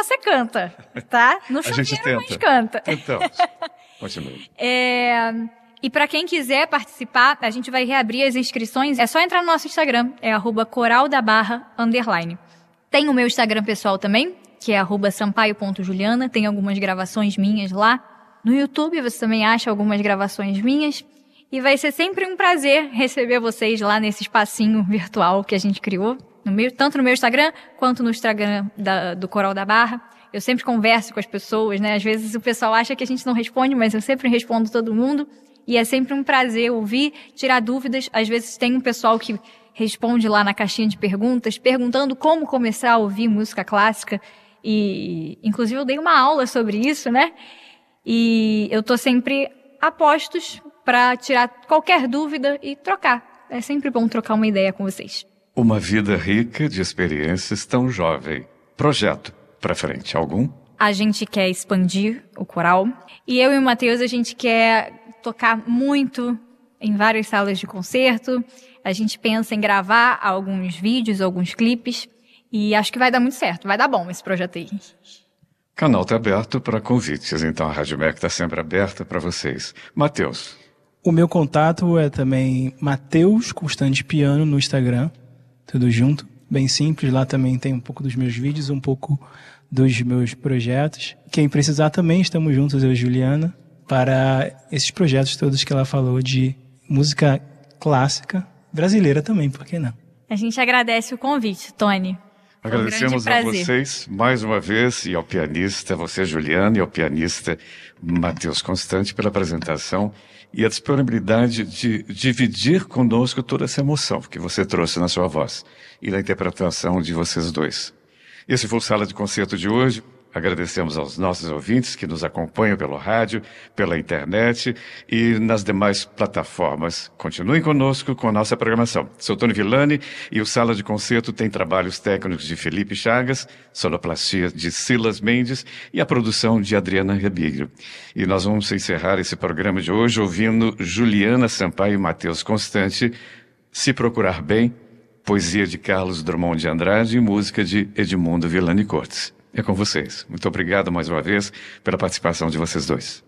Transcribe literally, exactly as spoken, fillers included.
você canta, tá? No A gente chuveiro, tenta. mas canta. Então, continue. É... E para quem quiser participar, a gente vai reabrir as inscrições. É só entrar no nosso Instagram, é arroba coraldabarra, underline. Tem o meu Instagram pessoal também, que é arroba sampaio ponto juliana. Tem algumas gravações minhas lá. No YouTube você também acha algumas gravações minhas. E vai ser sempre um prazer receber vocês lá nesse espacinho virtual que a gente criou. No meu, tanto no meu Instagram, quanto no Instagram da, do Coral da Barra. Eu sempre converso com as pessoas, né? Às vezes o pessoal acha que a gente não responde, mas eu sempre respondo todo mundo. E é sempre um prazer ouvir, tirar dúvidas. Às vezes tem um pessoal que responde lá na caixinha de perguntas, perguntando como começar a ouvir música clássica. E, inclusive, eu dei uma aula sobre isso, né? E eu tô sempre a postos para tirar qualquer dúvida e trocar. É sempre bom trocar uma ideia com vocês. Uma vida rica de experiências tão jovem. Projeto para frente, algum? A gente quer expandir o coral. E eu e o Matheus, a gente quer tocar muito em várias salas de concerto. A gente pensa em gravar alguns vídeos, alguns clipes. E acho que vai dar muito certo. Vai dar bom esse projeto aí. O canal está aberto para convites, então a Rádio M E C está sempre aberta para vocês. Matheus. O meu contato é também Matheus Constante Piano no Instagram. Tudo junto, bem simples. Lá também tem um pouco dos meus vídeos, um pouco dos meus projetos. Quem precisar também, estamos juntos, eu e Juliana, para esses projetos todos que ela falou de música clássica, brasileira também, por que não? A gente agradece o convite, Tony. Agradecemos um a vocês mais uma vez e ao pianista, você Juliana, e ao pianista Matheus Constante pela apresentação e a disponibilidade de dividir conosco toda essa emoção que você trouxe na sua voz e na interpretação de vocês dois. Esse foi o Sala de Concerto de hoje. Agradecemos aos nossos ouvintes que nos acompanham pelo rádio, pela internet e nas demais plataformas. Continuem conosco com a nossa programação. Sou Tony Villani e o Sala de Concerto tem trabalhos técnicos de Felipe Chagas, sonoplastia de Silas Mendes e a produção de Adriana Rebílio. E nós vamos encerrar esse programa de hoje ouvindo Juliana Sampaio e Matheus Constante, Se Procurar Bem, poesia de Carlos Drummond de Andrade e música de Edmundo Villani Cortes. É com vocês. Muito obrigado mais uma vez pela participação de vocês dois.